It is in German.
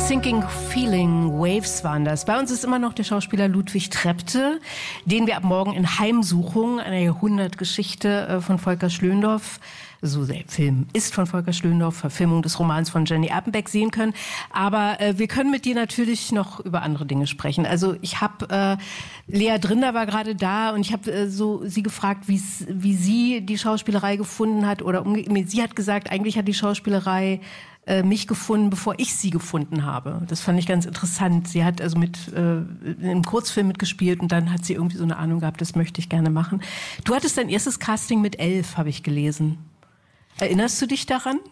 Sinking Feeling, Waves waren das. Bei uns ist immer noch der Schauspieler Ludwig Trepte, den wir ab morgen in Heimsuchung, einer Jahrhundertgeschichte von Volker Schlöndorff, so der Film ist von Volker Schlöndorff, Verfilmung des Romans von Jenny Erpenbeck, sehen können. Aber wir können mit dir natürlich noch über andere Dinge sprechen. Also ich habe, Lea Drinder war gerade da und ich habe sie gefragt, wie sie die Schauspielerei gefunden hat. Oder sie hat gesagt, eigentlich hat die Schauspielerei mich gefunden, bevor ich sie gefunden habe. Das fand ich ganz interessant. Sie hat also im Kurzfilm mitgespielt und dann hat sie irgendwie so eine Ahnung gehabt, das möchte ich gerne machen. Du hattest dein erstes Casting mit 11, habe ich gelesen. Erinnerst du dich daran?